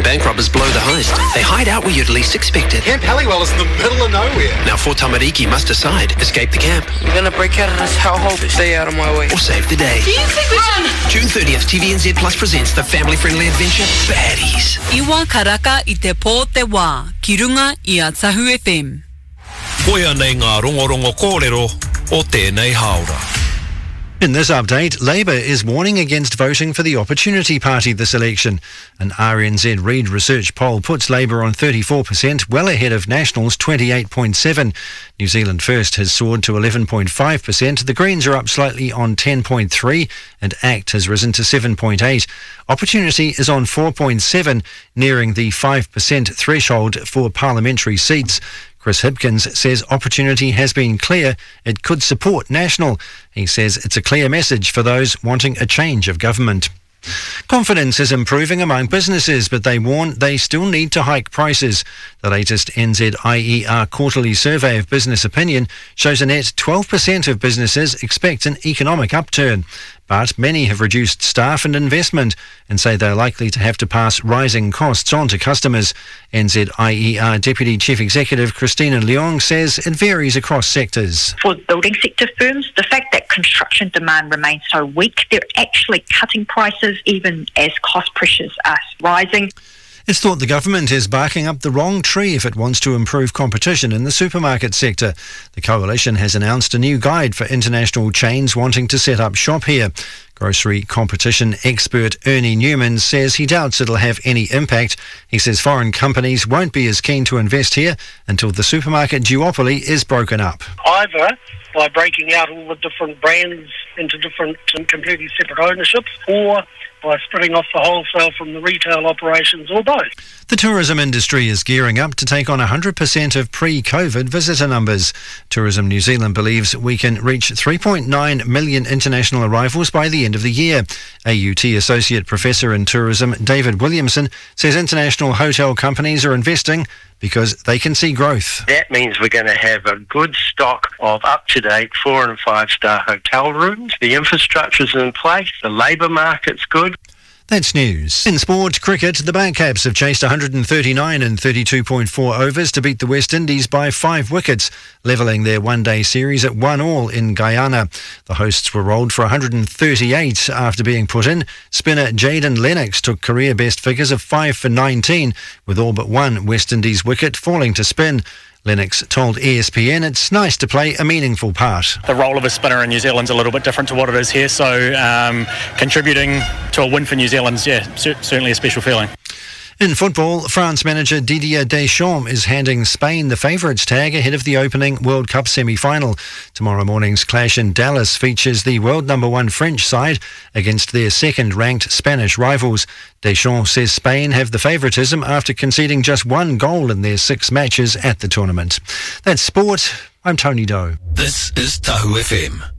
Bank robbers blow the heist. They hide out where you'd least expect it. Camp Halliwell is in the middle of nowhere. Now Fort Tamariki must decide, escape the camp. You're gonna break out of this hellhole, stay out of my way. Or save the day. Do you think we should... June 30th, TVNZ Plus presents the family-friendly adventure Baddies. Iwa karaka I te pō te wā, ki runga I a Tahu FM. Koia nei ngā rongorongo kōrero o tēnei haora. In this update, Labour is warning against voting for the Opportunity Party this election. An RNZ Reid research poll puts Labour on 34%, well ahead of National's 28.7%. New Zealand First has soared to 11.5%. The Greens are up slightly on 10.3%, and ACT has risen to 7.8%. Opportunity is on 4.7%, nearing the 5% threshold for parliamentary seats. Chris Hipkins says Opportunity has been clear it could support National. He says it's a clear message for those wanting a change of government. Confidence is improving among businesses, but they warn they still need to hike prices. The latest NZIER quarterly survey of business opinion shows a net 12% of businesses expect an economic upturn. But many have reduced staff and investment and say they're likely to have to pass rising costs on to customers. NZIER Deputy Chief Executive Christina Leong says it varies across sectors. For building sector firms, the fact that construction demand remains so weak, they're actually cutting prices even as cost pressures are rising. It's thought the government is barking up the wrong tree if it wants to improve competition in the supermarket sector. The coalition has announced a new guide for international chains wanting to set up shop here. Grocery competition expert Ernie Newman says he doubts it'll have any impact. He says foreign companies won't be as keen to invest here until the supermarket duopoly is broken up. Either by breaking out all the different brands into different and completely separate ownerships, or by splitting off the wholesale from the retail operations, or both. The tourism industry is gearing up to take on 100% of pre-COVID visitor numbers. Tourism New Zealand believes we can reach 3.9 million international arrivals by the end of the year. AUT Associate Professor in Tourism David Williamson says international hotel companies are investing because they can see growth. That means we're going to have a good stock of up-to-date 4- and 5-star hotel rooms. The infrastructure's in place. The labour market's good. That's news. In sport cricket, the Black Caps have chased 139 in 32.4 overs to beat the West Indies by 5 wickets, levelling their one-day series at 1-1 in Guyana. The hosts were rolled for 138 after being put in. Spinner Jayden Lennox took career best figures of 5 for 19, with all but one West Indies wicket falling to spin. Lennox told ESPN it's nice to play a meaningful part. The role of a spinner in New Zealand's a little bit different to what it is here, so contributing to a win for New Zealand's, certainly a special feeling. In football, France manager Didier Deschamps is handing Spain the favourites tag ahead of the opening World Cup semi-final. Tomorrow morning's clash in Dallas features the world number 1 French side against their second-ranked Spanish rivals. Deschamps says Spain have the favouritism after conceding just 1 goal in their 6 matches at the tournament. That's sport. I'm Tony Doe. This is Tahu FM.